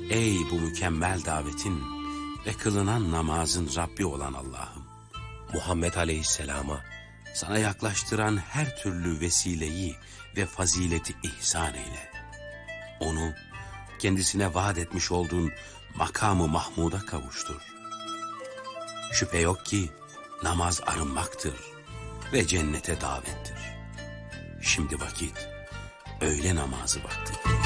Ey bu mükemmel davetin ve kılınan namazın Rabbi olan Allah'ım! Muhammed Aleyhisselam'a sana yaklaştıran her türlü vesileyi ve fazileti ihsan eyle. Onu kendisine vaat etmiş olduğun makamı Mahmud'a kavuştur. Şüphe yok ki namaz arınmaktır ve cennete davettir. Şimdi vakit öğle namazı vakti.